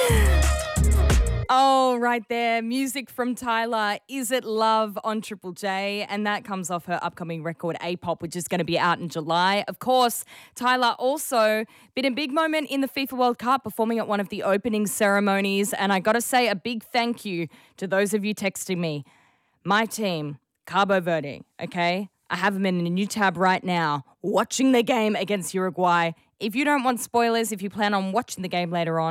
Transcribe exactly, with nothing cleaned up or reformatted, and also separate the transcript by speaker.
Speaker 1: Oh, right there. Music from Tyler, Is It Love on Triple J. And that comes off her upcoming record, A-Pop, which is going to be out in July. Of course, Tyler also been a big moment in the FIFA World Cup, performing at one of the opening ceremonies. And I got to say a big thank you to those of you texting me. My team, Cabo Verde, okay? I have them in a new tab right now, watching the game against Uruguay. If you don't want spoilers, if you plan on watching the game later on,